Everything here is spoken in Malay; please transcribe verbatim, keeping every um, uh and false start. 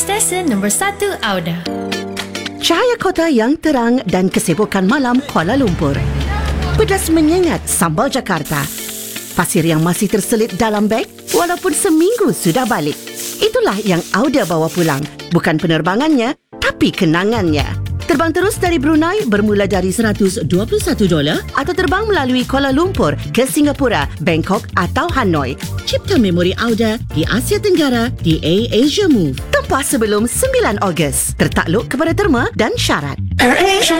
Stesen nombor satu Auda. Cahaya kota yang terang dan kesibukan malam Kuala Lumpur. Pedas menyengat sambal Jakarta. Pasir yang masih terselit dalam beg walaupun seminggu sudah balik. Itulah yang Auda bawa pulang. Bukan penerbangannya, tapi kenangannya. Terbang terus dari Brunei bermula dari seratus dua puluh satu dolar atau terbang melalui Kuala Lumpur ke Singapura, Bangkok atau Hanoi. Cipta memori Auda di Asia Tenggara di A Asia Move. Tempah sebelum sembilan Ogos. Tertakluk kepada terma dan syarat. AirAsia.